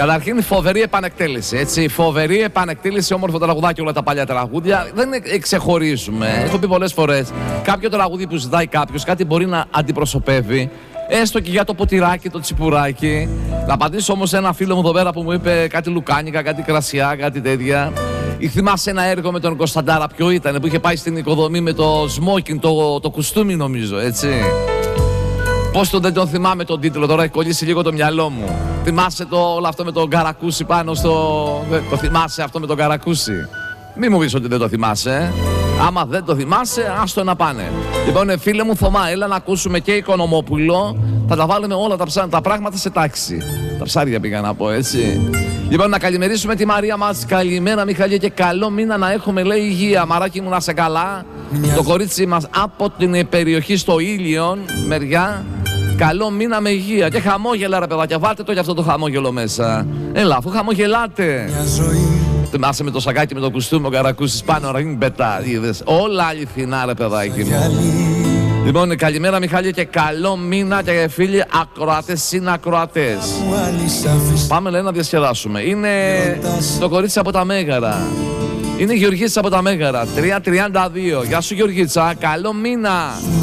Καταρχήν η φοβερή επανεκτέλεση. Έτσι, φοβερή επανεκτέλεση, όμορφο τραγουδάκι, όλα τα παλιά τραγούδια. Δεν ξεχωρίζουμε. Έχω πει πολλές φορές. Κάποιο τραγούδι που ζητάει κάποιος, κάτι μπορεί να αντιπροσωπεύει. Έστω και για το ποτηράκι, το τσιπουράκι. Να απαντήσω όμως σε ένα φίλο μου εδώ πέρα που μου είπε κάτι λουκάνικα, κάτι κρασιά, κάτι τέτοια. Ή θυμάσαι ένα έργο με τον Κωνσταντάρα, ποιο ήταν, που είχε πάει στην οικοδομή με το σμόκιν, το κουστούμι νομίζω, έτσι. Πώς δεν τον θυμάμαι τον τίτλο, τώρα έχει κολλήσει λίγο το μυαλό μου. Θυμάσαι όλο αυτό με τον Καρακούση πάνω στο... Το θυμάσαι αυτό με τον Καρακούση? Μη μου πεις ότι δεν το θυμάσαι. Άμα δεν το θυμάσαι, άστο να πάνε. Λοιπόν, φίλε μου Θωμά, έλα να ακούσουμε και Οικονομόπουλο. Θα τα βάλουμε όλα τα πράγματα σε τάξη. Τα ψάρια πήγα να πω, έτσι. Λοιπόν, να καλημερίσουμε τη Μαρία μας. Καλημέρα, Μιχαλή, και καλό μήνα να έχουμε, λέει, υγεία. Μαράκι μου, να σε καλά. Το κορίτσι μας από την περιοχή στο Ήλιον, μεριά. Καλό μήνα με υγεία. Και χαμόγελα, ρε παιδάκια. Βάλτε το για αυτό το χαμόγελο μέσα. Έλα, αφού χαμογελάτε. Θυμάσαι με το σακάκι, με το κουστούμι, ο Καρακούσης πάνω, ring μπετά, είδες. Όλα αληθινά, ρε παιδάκι μου. Λοιπόν, καλημέρα Μιχάλη και καλό μήνα και φίλοι ακροατές, συνακροατές. Πάμε, λέει, να διασκεδάσουμε. Είναι το κορίτσι από τα Μέγαρα. Είναι η Γεωργίτσα από τα Μέγαρα, 332. Γεια σου Γεωργίτσα, καλό μήνα.